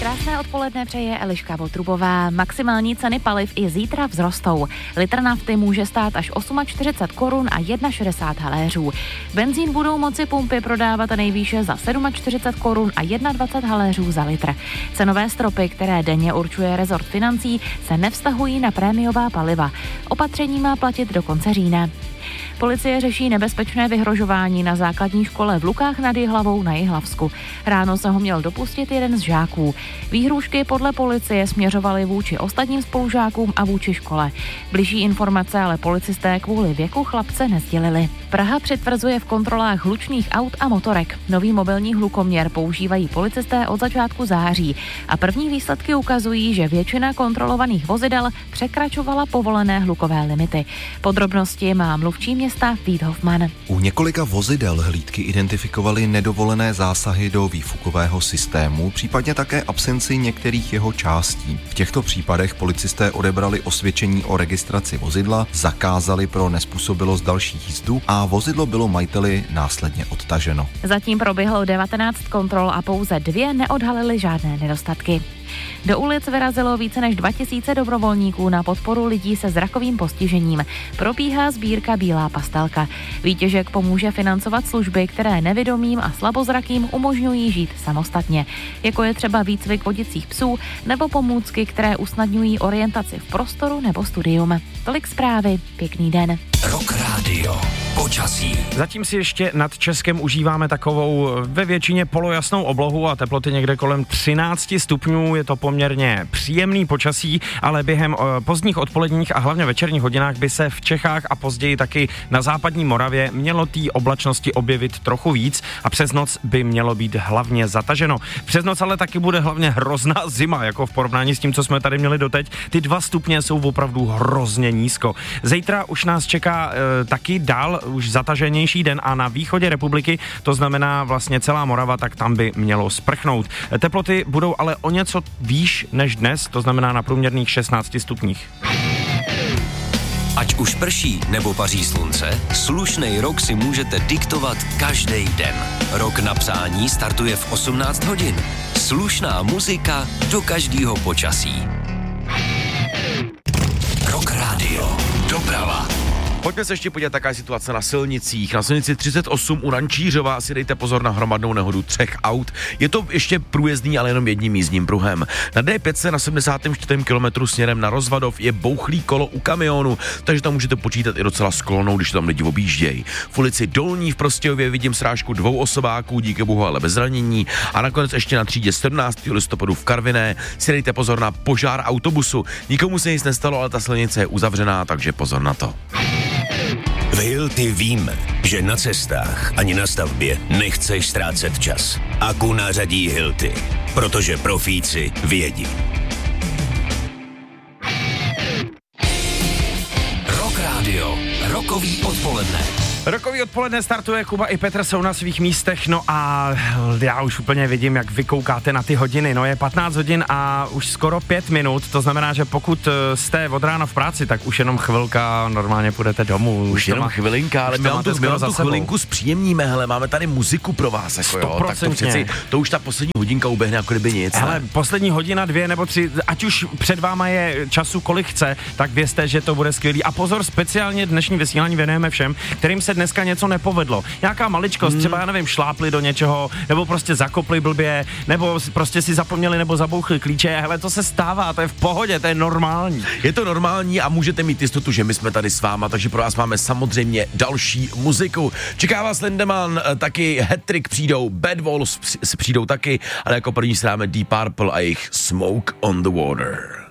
Krásné odpoledne přeje Eliška Votrubová. Maximální ceny paliv i zítra vzrostou. Litr nafty může stát až 48 korun a 1,60 haléřů. Benzín budou moci pumpy prodávat nejvýše za 47 korun a 21 haléřů za litr. Cenové stropy, které denně určuje rezort financí, se nevztahují na prémiová paliva. Opatření má platit do konce října. Policie řeší nebezpečné vyhrožování na základní škole v Lukách nad Jihlavou na Jihlavsku. Ráno se ho měl dopustit jeden z žáků. Výhrůžky podle policie směřovaly vůči ostatním spolužákům a vůči škole. Bližší informace ale policisté kvůli věku chlapce nesdělili. Praha přitvrzuje v kontrolách hlučných aut a motorek. Nový mobilní hlukoměr používají policisté od začátku září a první výsledky ukazují, že většina kontrolovaných vozidel překračovala povolené hlukové limity. Podrobnosti má mluvčí města Vít Hofman. U několika vozidel hlídky identifikovaly nedovolené zásahy do výfukového systému, případně také absenci některých jeho částí. V těchto případech policisté odebrali osvědčení o registraci vozidla, zakázali pro nezpůsobilost další jízdu a vozidlo bylo majiteli následně odtaženo. Zatím proběhlo 19 kontrol a pouze 2 neodhalily žádné nedostatky. Do ulic vyrazilo více než 2000 dobrovolníků na podporu lidí se zrakovým postižením. Probíhá sbírka Bílá pastelka. Výtěžek pomůže financovat služby, které nevidomým a slabozrakým umožňují žít samostatně, jako je třeba výcvik vodicích psů nebo pomůcky, které usnadňují orientaci v prostoru nebo studium. Tolik zprávy, pěkný den. Rock Radio. Počasí. Zatím si ještě nad Českem užíváme takovou ve většině polojasnou oblohu a teploty někde kolem 13 stupňů. Je to poměrně příjemný počasí, ale během pozdních odpoledních a hlavně večerních hodinách by se v Čechách a později taky na západní Moravě mělo té oblačnosti objevit trochu víc a přes noc by mělo být hlavně zataženo. Přes noc ale taky bude hlavně hrozná zima, jako v porovnání s tím, co jsme tady měli doteď. Ty 2 stupně jsou opravdu hrozně nízko. Zítra už nás čeká taky dál už zataženější den a na východě republiky, to znamená vlastně celá Morava, tak tam by mělo sprchnout. Teploty budou ale o něco výš než dnes, to znamená na průměrných 16 stupních. Ať už prší nebo paří slunce, slušnej rok si můžete diktovat každý den. Rok na psání startuje v 18 hodin. Slušná muzika do každého počasí. Rock Radio. Doprava. Pojďme se ještě podívat, taká situace na silnicích. Na silnici 38 u Rančířova si dejte pozor na hromadnou nehodu 3 aut. Je to ještě průjezdný, ale jenom jedním jízdním pruhem. Na D5 na 74. kilometru směrem na Rozvadov je bouchlý kolo u kamionu, takže tam můžete počítat i docela s kolonou, když tam lidi objíždějí. V ulici Dolní v Prostějově vidím srážku 2 osobáků, díky bohu ale bez zranění. A nakonec ještě na třídě 17. listopadu v Karviné si dejte pozor na požár autobusu. Nikomu se nic nestalo, ale ta silnice je uzavřená, takže pozor na to. V Hilti víme, že na cestách ani na stavbě nechceš ztrácet čas. Aku nařadí Hilti, protože profíci vědí. Rock Radio. Rokový odpoledne. Rokový odpoledne startuje, Kuba i Petr jsou na svých místech, no a já už úplně vidím, jak vy koukáte na ty hodiny, no je 15 hodin a už skoro 5 minut, to znamená, že pokud jste od rána v práci, tak už jenom chvilka normálně půjdete domů. Už jenom chvilinka, ale my vám tu chvilinku zpříjemníme, hele, máme tady muziku pro vás, jako jo, tak to přeci, to už ta poslední hodinka uběhne jako kdyby nic. Hele, poslední hodina, 2 nebo 3, ať už před váma je času kolik chce, tak vězte, že to bude skvělý. A pozor, speciálně dnešní vysílání věnujeme všem, kterým se dneska něco nepovedlo. Nějaká maličkost, třeba já nevím, šlápli do něčeho, nebo prostě zakopli blbě, nebo prostě si zapomněli nebo zabouchli klíče. Hele, to se stává, to je v pohodě, to je normální. Je to normální a můžete mít jistotu, že my jsme tady s váma, takže pro vás máme samozřejmě další muziku. Čeká vás Lindemann, taky Hat-Trick přijdou, Bad Wolves přijdou taky, ale jako první se dáme Deep Purple a jejich Smoke on the Water.